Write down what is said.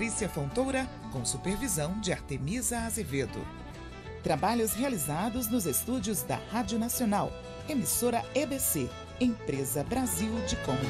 Patrícia Fontoura, com supervisão de Artemisa Azevedo. Trabalhos realizados nos estúdios da Rádio Nacional, emissora EBC, Empresa Brasil de Comunicação.